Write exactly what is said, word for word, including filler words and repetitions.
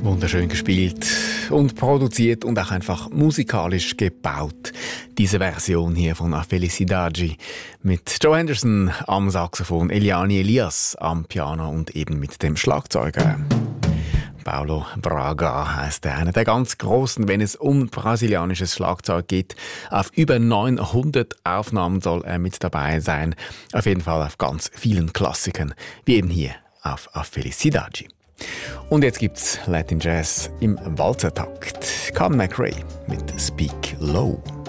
Wunderschön gespielt und produziert und auch einfach musikalisch gebaut. Diese Version hier von A Felicidade mit Joe Henderson am Saxophon, Eliane Elias am Piano und eben mit dem Schlagzeuger. Paulo Braga heisst er, einer der ganz Großen, wenn es um brasilianisches Schlagzeug geht. Auf über neunhundert Aufnahmen soll er mit dabei sein. Auf jeden Fall auf ganz vielen Klassikern, wie eben hier auf A Felicidade. Und jetzt gibt's Latin Jazz im Walzertakt. Conn McRae mit Speak Low.